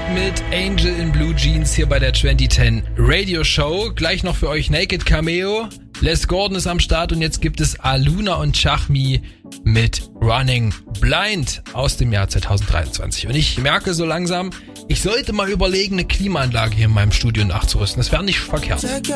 mit Angel in Blue Jeans hier bei der 2010 Radio Show. Gleich noch für euch Naked Cameo. Les Gordon ist am Start und jetzt gibt es Aluna und Chachmi mit Running Blind aus dem Jahr 2023. Und ich merke so langsam, ich sollte mal überlegen, eine Klimaanlage hier in meinem Studio nachzurüsten. Das wäre nicht verkehrt.